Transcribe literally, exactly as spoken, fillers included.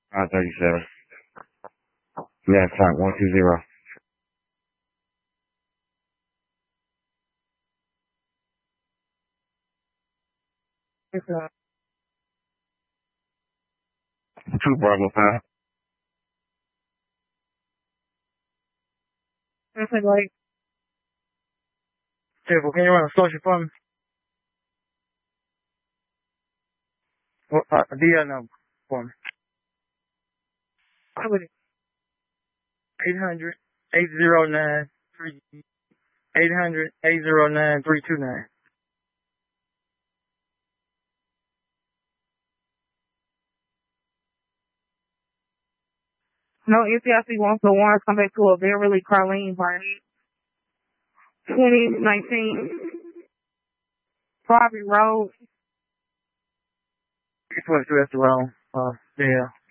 five thirty-seven. Yeah, time one two zero. It's uh, two Bravo five. It's like, Careful, can you run a social for me? What, uh, D L number for me. How would it? eight hundred, eight oh nine, three eight hundred, eight oh nine, three two nine. No, N C I C wants the warrants come back to a Beverly Carlene party. twenty nineteen Private Road. twenty-two, that's the wrong, uh, yeah.